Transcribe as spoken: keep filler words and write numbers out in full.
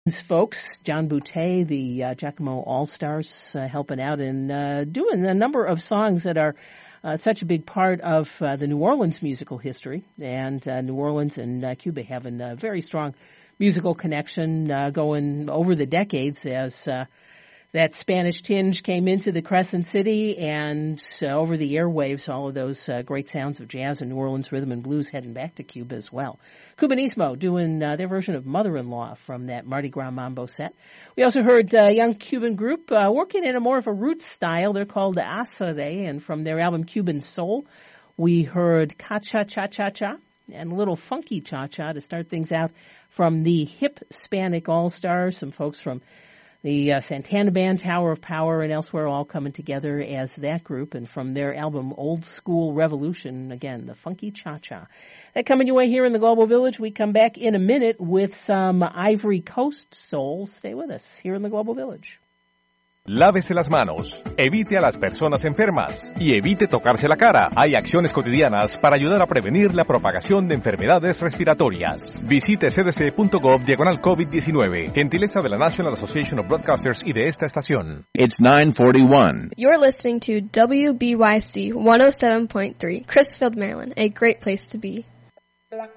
folks, John Boutte, the uh, Giacomo All-Stars, uh, helping out and uh, doing a number of songs that are uh, such a big part of uh, the New Orleans musical history. And uh, New Orleans and uh, Cuba having a very strong musical connection uh, going over the decades as uh, that Spanish tinge came into the Crescent City, and uh, over the airwaves, all of those uh, great sounds of jazz and New Orleans rhythm and blues heading back to Cuba as well. Cubanismo doing uh, their version of Mother-in-Law from that Mardi Gras Mambo set. We also heard a uh, young Cuban group uh, working in a more of a roots style. They're called the Asare, and from their album Cuban Soul, we heard Cha-Cha-Cha-Cha-Cha and a little funky cha-cha to start things out from the hip Hispanic All-Stars, some folks from the uh, Santana Band, Tower of Power, and elsewhere all coming together as that group. And from their album Old School Revolution, again, the funky cha-cha. That coming your way here in the Global Village. We come back in a minute with some Ivory Coast soul. Stay with us here in the Global Village. Lávese las manos, evite a las personas enfermas y evite tocarse la cara. Hay acciones cotidianas para ayudar a prevenir la propagación de enfermedades respiratorias. Visite c d c punto gov diagonal COVID diecinueve. Gentileza de la National Association of Broadcasters y de esta estación. It's nine forty-one. You're listening to W B Y C one oh seven point three, Crisfield, Maryland, a great place to be.